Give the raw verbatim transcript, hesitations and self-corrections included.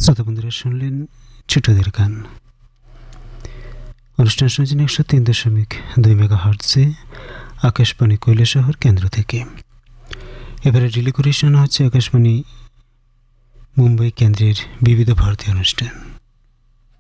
শ্রোতা বন্ধুরা শুনলেন ছোটদের গান। অনুষ্ঠান শুনছেন একশো তিন দশমিক দুই মেগা হার্টজে আকাশবাণী কৈলাসহর কেন্দ্র থেকে। এবারে রিলে করে শোনা হচ্ছে আকাশবাণী মুম্বাই কেন্দ্রের বিবিধ ভারতী অনুষ্ঠান।